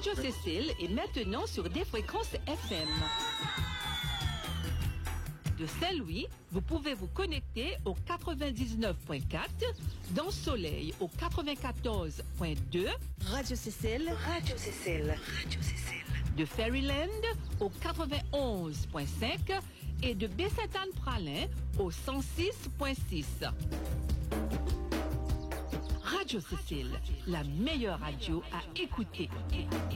Radio Cécile est maintenant sur des fréquences FM. De Saint-Louis, vous pouvez vous connecter au 99.4, dans Soleil au 94.2, Radio Cécile, Radio Cécile, Radio Cécile. De Fairyland au 91.5 et de Baie-Sainte-Anne-Pralin au 106.6. Radio Cécile, la meilleure radio à écouter.